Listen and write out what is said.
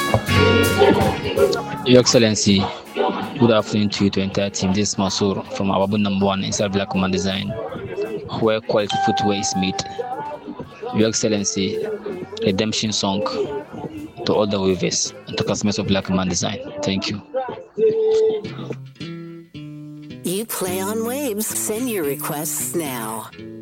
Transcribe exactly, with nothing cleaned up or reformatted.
Your Excellency, good afternoon to you, to the entire team. This is Masur from Ababu number one inside Black Command Design, where quality footwear is made. Your Excellency, redemption song to all the weavers and to customers of Black Command Design. Thank you. You play on Waves. Send your requests now.